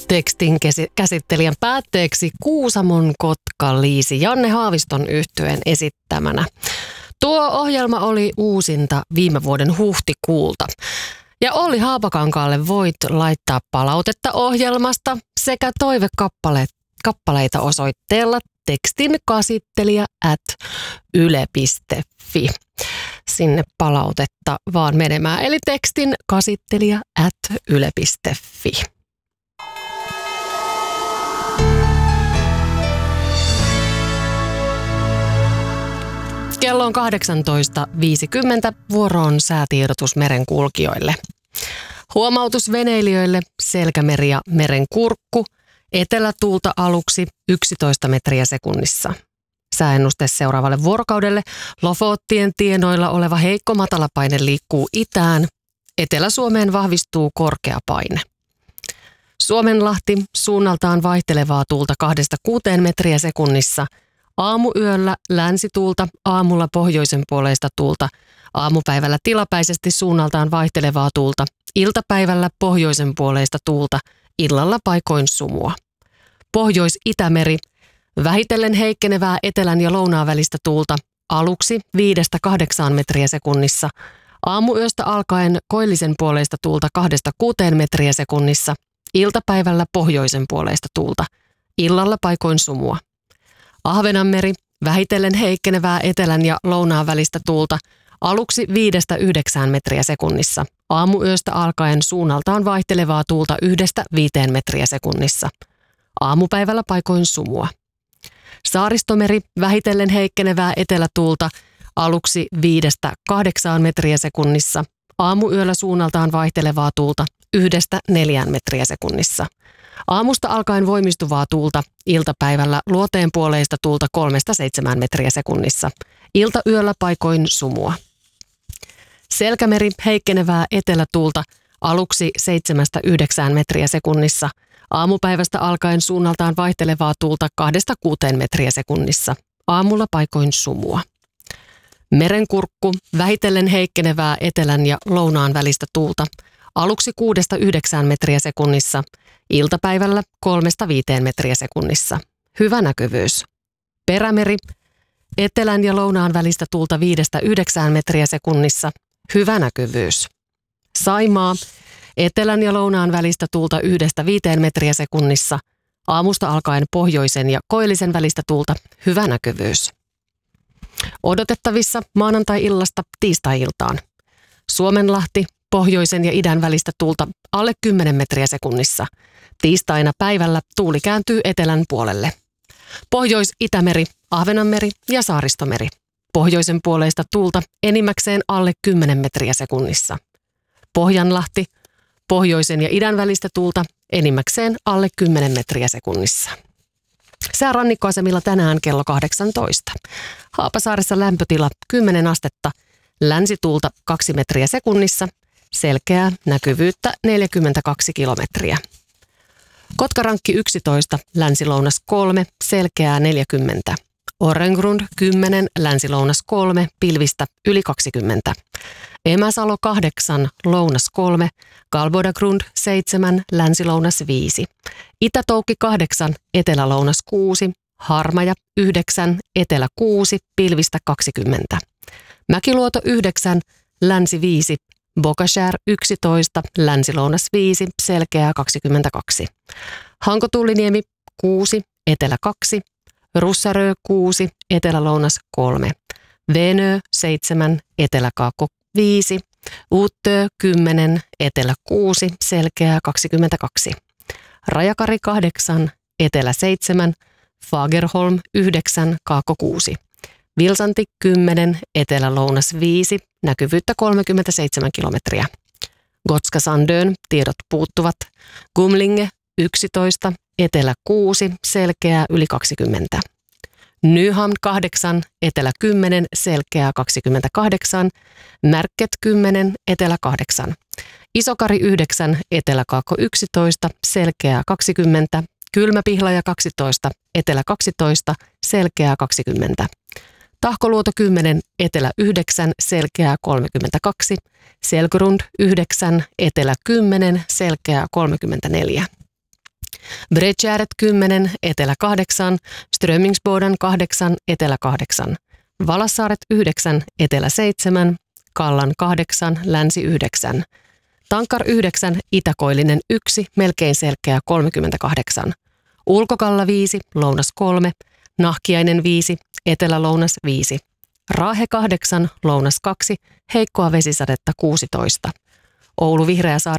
Tekstin käsittelijän päätteeksi Kuusamon Kotka-Liisi Janne Haaviston yhtyeen esittämänä. Tuo ohjelma oli uusinta viime vuoden huhtikuulta. Ja Olli Haapakankaalle voit laittaa palautetta ohjelmasta sekä toivekappaleita osoitteella tekstinkäsittelijä@yle.fi. Sinne palautetta vaan menemään, eli tekstinkäsittelijä@yle.fi. Kello on 18.50, vuoroon säätiedotus merenkulkijoille. Huomautus veneilijöille, Selkämeri ja Merenkurkku, etelätuulta aluksi 11 metriä sekunnissa. Sääennuste seuraavalle vuorokaudelle, Lofottien tienoilla oleva heikko matalapaine liikkuu itään, Etelä-Suomeen vahvistuu korkea paine. Suomenlahti, suunnaltaan vaihtelevaa tuulta 2-6 metriä sekunnissa. Aamuyöllä länsituulta, aamulla pohjoisen puoleista tuulta, aamupäivällä tilapäisesti suunnaltaan vaihtelevaa tuulta, iltapäivällä pohjoisen puoleista tuulta, illalla paikoin sumua. Pohjois-Itämeri, vähitellen heikkenevää etelän ja lounaan välistä tuulta, aluksi 5-8 metriä sekunnissa, aamuyöstä alkaen koillisen puoleista tuulta 2-6 metriä sekunnissa, iltapäivällä pohjoisen puoleista tuulta, illalla paikoin sumua. Ahvenanmeri, vähitellen heikkenevää etelän ja lounaan välistä tuulta, aluksi 5-9 metriä sekunnissa, aamuyöstä alkaen suunnaltaan vaihtelevaa tuulta 1-5 metriä sekunnissa, aamupäivällä paikoin sumua. Saaristomeri, vähitellen heikkenevää etelätuulta, aluksi 5-8 metriä sekunnissa, aamuyöllä suunnaltaan vaihtelevaa tuulta 1-4 metriä sekunnissa. Aamusta alkaen voimistuvaa tuulta, iltapäivällä luoteen puoleista tuulta 3-7 metriä sekunnissa, iltayöllä paikoin sumua. Selkämeri, heikkenevää etelätuulta, aluksi 7-9 metriä sekunnissa, aamupäivästä alkaen suunnaltaan vaihtelevaa tuulta 2-6 metriä sekunnissa, aamulla paikoin sumua. Merenkurkku, vähitellen heikkenevää etelän ja lounaan välistä tuulta, aluksi 6-9 metriä sekunnissa, iltapäivällä 3-5 metriä sekunnissa. Hyvä näkyvyys. Perämeri, etelän ja lounaan välistä tuulta 5-9 metriä sekunnissa. Hyvä näkyvyys. Saimaa, etelän ja lounaan välistä tuulta 1-5 metriä sekunnissa. Aamusta alkaen pohjoisen ja koillisen välistä tuulta. Hyvä näkyvyys. Odotettavissa maanantai-illasta tiistai-iltaan. Suomenlahti, pohjoisen ja idän välistä tuulta alle 10 metriä sekunnissa. Tiistaina päivällä tuuli kääntyy etelän puolelle. Pohjois-Itämeri, Ahvenanmeri ja Saaristomeri. Pohjoisen puoleista tuulta enimmäkseen alle 10 metriä sekunnissa. Pohjanlahti, pohjoisen ja idän välistä tuulta enimmäkseen alle 10 metriä sekunnissa. Sää rannikkoasemilla tänään kello 18. Haapasaaressa lämpötila 10 astetta, länsituulta 2 metriä sekunnissa, selkeää näkyvyyttä 42 kilometriä. Kotkarankki 11, länsilounas 3, selkeää 40. Orrengrund 10, länsilounas 3, pilvistä yli 20. Emäsalo 8, lounas 3, Galbodagrund 7, länsilounas 5. Itätoukki 8, etelälounas 6, Harmaja 9, etelä 6, pilvistä 20. Mäkiluoto 9, länsi 5, Bokashär 11, länsilounas 5, selkeää 22. Hankotulliniemi 6, etelä 2, Russarö 6, etelälounas 3, Venö 7, eteläkaakko 5, Uttö 10, etelä 6, selkeää 22. Rajakari 8, etelä 7, Fagerholm 9, kaakko 6. Vilsanti 10, etelä-lounas 5, näkyvyyttä 37 kilometriä. Gotska Sandön, tiedot puuttuvat. Gumlinge 11, etelä 6, selkeää yli 20. Nyhamn 8, etelä 10, selkeää 28. Märket 10, etelä 8. Isokari 9, eteläkaakko 11, selkeää 20. Kylmäpihlaja 12, etelä 12, selkeää 20. Tahkoluoto 10, etelä 9, selkeää 32. Selgrund 9, etelä 10, selkeää 34. Bredgäret 10, etelä 8, Strömingsboden 8, etelä 8, Valassaaret 9, etelä 7, Kallan 8, länsi 9, Tankar 9, Itäkoillinen 1, melkein selkeä 38, Ulkokalla 5, lounas 3, Nahkiainen 5, etelä-lounas 5, Raahe 8, lounas 2, heikkoa vesisadetta 16, Oulu Vihreäsaari